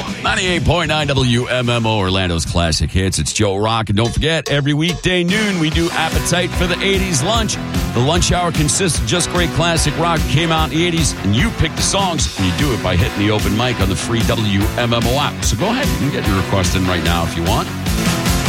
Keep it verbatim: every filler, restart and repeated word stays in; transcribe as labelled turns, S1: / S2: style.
S1: ninety-eight point nine W M M O, Orlando's classic hits. It's Joe Rock. And don't forget, every weekday noon, we do Appetite for the eighties lunch. The lunch hour consists of just great classic rock that came out in the eighties, and you pick the songs, and you do it by hitting the open mic on the free W M M O app. So go ahead, you can get your request in right now if you want.